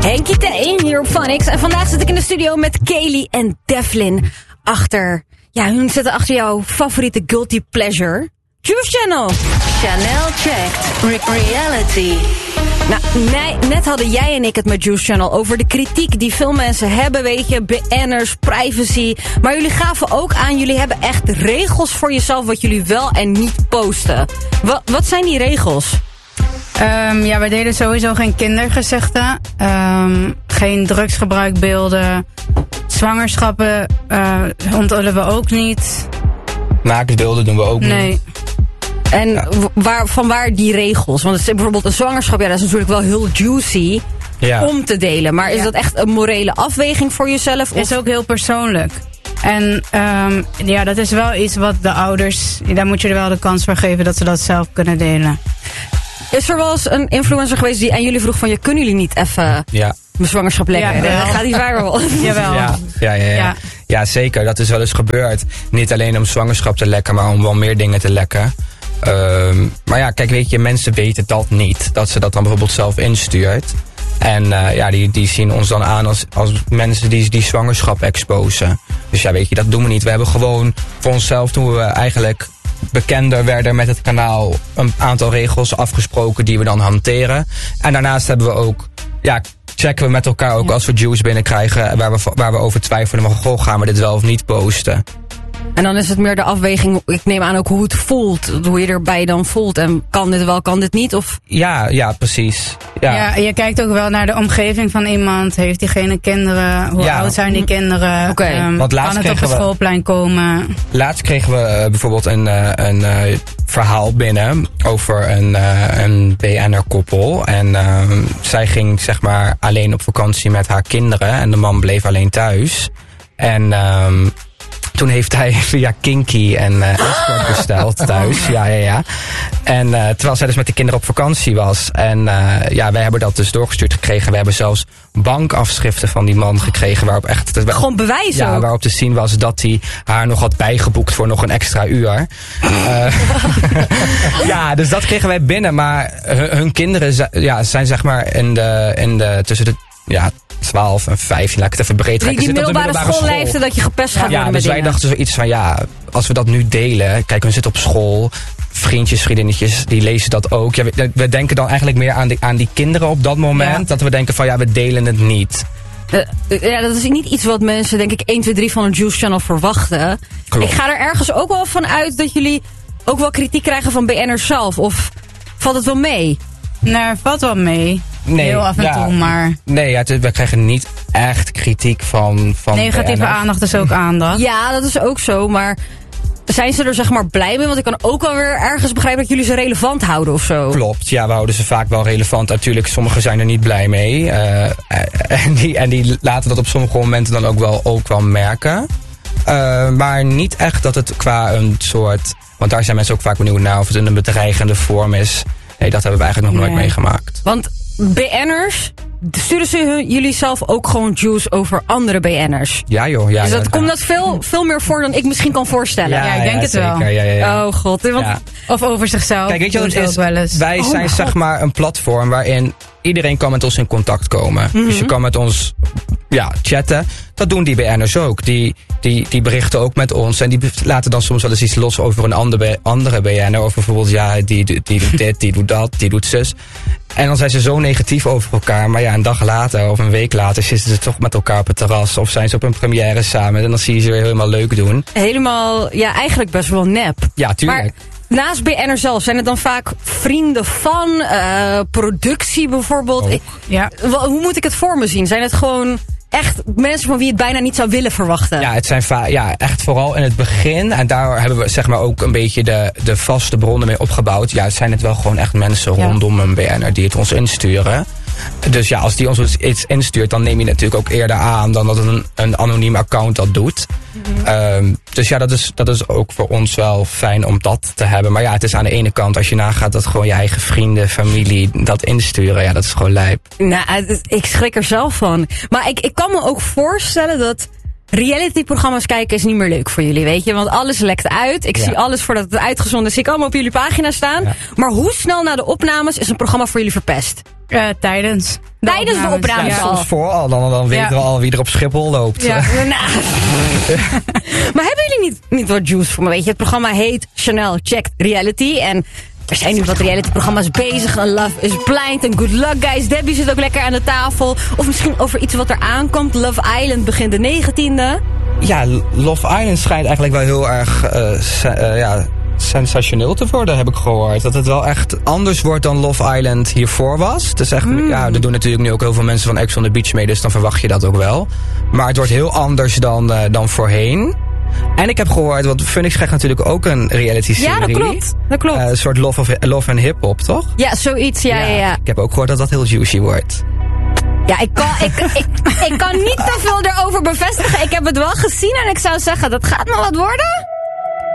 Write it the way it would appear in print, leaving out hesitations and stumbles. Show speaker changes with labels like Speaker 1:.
Speaker 1: Henkie T hier op Phonics. En vandaag zit ik in de studio met Kaylee en Devlin achter... Ja, hun zitten achter jouw favoriete guilty pleasure. Juice Channel.
Speaker 2: Chanel checked. Reality.
Speaker 1: Nou, net hadden jij en ik het met Juice Channel over de kritiek die veel mensen hebben, weet je, BN'ers, privacy. Maar jullie gaven ook aan, jullie hebben echt regels voor jezelf wat jullie wel en niet posten. Wat zijn die regels?
Speaker 3: Ja, wij deden sowieso geen kindergezichten. Geen drugsgebruikbeelden. Zwangerschappen onthullen we ook niet.
Speaker 4: Naaktbeelden doen we ook niet.
Speaker 1: En vanwaar die regels? Want het is bijvoorbeeld een zwangerschap, ja, dat is natuurlijk wel heel juicy om te delen. Maar is dat echt een morele afweging voor jezelf?
Speaker 3: Het is ook heel persoonlijk. En dat is wel iets wat de ouders... Daar moet je er wel de kans voor geven dat ze dat zelf kunnen delen.
Speaker 1: Is er wel eens een influencer geweest die aan jullie vroeg van... kunnen jullie niet even mijn zwangerschap lekken?
Speaker 3: Ja,
Speaker 1: gaat die viral?
Speaker 3: Jawel.
Speaker 4: Ja, zeker. Dat is wel eens gebeurd. Niet alleen om zwangerschap te lekken, maar om wel meer dingen te lekken. Maar ja, kijk, weet je, mensen weten dat niet. Dat ze dat dan bijvoorbeeld zelf instuurt. En die zien ons dan aan als mensen die zwangerschap exposen. Dus ja, weet je, dat doen we niet. We hebben gewoon voor onszelf, toen we eigenlijk bekender werden met het kanaal, een aantal regels afgesproken die we dan hanteren. En daarnaast hebben we ook, checken we met elkaar ook als we juice binnenkrijgen waar we over twijfelen, maar goh, gaan we dit wel of niet posten.
Speaker 1: En dan is het meer de afweging, ik neem aan ook hoe het voelt, hoe je erbij dan voelt. En kan dit wel, kan dit niet? Of?
Speaker 4: Ja, precies. Ja,
Speaker 3: je kijkt ook wel naar de omgeving van iemand. Heeft diegene kinderen? Hoe oud zijn die kinderen?
Speaker 1: Okay.
Speaker 4: Want
Speaker 3: kan het op het schoolplein komen?
Speaker 4: Laatst kregen we bijvoorbeeld een verhaal binnen over een BN'er-koppel. En zij ging zeg maar alleen op vakantie met haar kinderen en de man bleef alleen thuis. En toen heeft hij via Kinky en escort besteld thuis. Ja. En terwijl zij dus met de kinderen op vakantie was. En wij hebben dat dus doorgestuurd gekregen. We hebben zelfs bankafschriften van die man gekregen. Waarop echt...
Speaker 1: Gewoon bewijzen ook.
Speaker 4: Waarop te zien was dat hij haar nog had bijgeboekt voor nog een extra uur. Dus dat kregen wij binnen. Maar hun kinderen zijn zeg maar in de tussen de... 12 en 15, laat ik het even breed trekken.
Speaker 1: Die middelbare schoolleeftijd dat je gepest gaat worden met
Speaker 4: dus
Speaker 1: dingen.
Speaker 4: wij dachten zoiets van, als we dat nu delen... Kijk, we zitten op school, vriendjes, vriendinnetjes, die lezen dat ook. Ja, we denken dan eigenlijk meer aan die kinderen op dat moment. Ja. Dat we denken van, we delen het niet.
Speaker 1: Dat is niet iets wat mensen, denk ik, 1, 2, 3 van een Juice Channel verwachten. Klopt. Ik ga er ergens ook wel van uit dat jullie ook wel kritiek krijgen van BN'ers zelf. Of valt het wel mee?
Speaker 3: Nee, valt wel mee.
Speaker 4: Nee,
Speaker 3: heel af en toe, maar...
Speaker 4: Nee, we krijgen niet echt kritiek van
Speaker 3: negatieve aandacht is ook aandacht.
Speaker 1: Ja, dat is ook zo, maar zijn ze er zeg maar blij mee? Want ik kan ook wel weer ergens begrijpen dat jullie ze relevant houden of zo.
Speaker 4: Klopt, we houden ze vaak wel relevant. Natuurlijk, sommigen zijn er niet blij mee. En die laten dat op sommige momenten dan ook wel merken. Maar niet echt dat het qua een soort... Want daar zijn mensen ook vaak benieuwd naar of het in een bedreigende vorm is. Nee, dat hebben we eigenlijk nog nooit meegemaakt.
Speaker 1: Want BN'ers, sturen ze jullie zelf ook gewoon juice over andere BN'ers?
Speaker 4: Ja joh. Ja,
Speaker 1: dus komt dat veel meer voor dan ik misschien kan voorstellen?
Speaker 3: Ja, ik denk het
Speaker 4: zeker,
Speaker 3: wel.
Speaker 4: Ja.
Speaker 1: Oh god.
Speaker 3: Of over zichzelf.
Speaker 4: Kijk, weet je wat het is?
Speaker 3: Wel eens.
Speaker 4: Wij zijn zeg maar een platform waarin iedereen kan met ons in contact komen. Mm-hmm. Dus je kan met ons chatten. Dat doen die BN'ers ook. Die berichten ook met ons. En die laten dan soms wel eens iets los over een andere BN'er. Of bijvoorbeeld, die doet dit, die doet dat, die doet zus. En dan zijn ze zo negatief over elkaar. Maar een dag later of een week later zitten ze toch met elkaar op het terras. Of zijn ze op een première samen. En dan zie je ze weer helemaal leuk doen.
Speaker 1: Helemaal, eigenlijk best wel nep.
Speaker 4: Ja, tuurlijk.
Speaker 1: Maar naast BN'er zelf, zijn het dan vaak vrienden van, productie bijvoorbeeld? Hoe moet ik het voor me zien? Zijn het gewoon echt mensen van wie het bijna niet zou willen verwachten? Ja,
Speaker 4: het zijn echt vooral in het begin. En daar hebben we zeg maar ook een beetje de vaste bronnen mee opgebouwd. Ja, het zijn het wel gewoon echt mensen rondom een BN'er die het ons insturen. Dus als die ons iets instuurt, dan neem je natuurlijk ook eerder aan dan dat een anoniem account dat doet. Mm-hmm. Dus dat is ook voor ons wel fijn om dat te hebben. Maar het is aan de ene kant, als je nagaat dat gewoon je eigen vrienden, familie dat insturen. Dat is gewoon lijp.
Speaker 1: Nou, ik schrik er zelf van. Maar ik kan me ook voorstellen dat realityprogramma's kijken is niet meer leuk voor jullie, weet je. Want alles lekt uit. Ik zie alles voordat het uitgezonden is. Zie ik allemaal op jullie pagina staan. Ja. Maar hoe snel na de opnames is een programma voor jullie verpest?
Speaker 3: Tijdens
Speaker 1: de opnames
Speaker 4: Ja,
Speaker 1: al.
Speaker 4: soms voor al. Dan weten we al wie er op Schiphol loopt.
Speaker 3: Ja.
Speaker 1: Maar hebben jullie niet wat juice voor me? Weet je, het programma heet Chanel Checked Reality. En er zijn nu wat reality-programma's bezig. Love is Blind en Good Luck Guys. Debbie zit ook lekker aan de tafel. Of misschien over iets wat er aankomt. Love Island begint de 19e.
Speaker 4: Ja, Love Island schijnt eigenlijk wel heel erg sensationeel te worden, heb ik gehoord. Dat het wel echt anders wordt dan Love Island hiervoor was. Het is echt, ja, er doen natuurlijk nu ook heel veel mensen van Ex on the Beach mee, dus dan verwacht je dat ook wel. Maar het wordt heel anders dan voorheen. En ik heb gehoord, want Phoenix krijgt natuurlijk ook een reality-serie.
Speaker 1: Ja, dat klopt.
Speaker 4: Een soort Love and Hip-Hop, toch?
Speaker 1: Ja, zoiets, ja.
Speaker 4: Ik heb ook gehoord dat dat heel juicy wordt.
Speaker 1: Ja, ik kan niet te veel erover bevestigen. Ik heb het wel gezien en ik zou zeggen, dat gaat nog wat worden.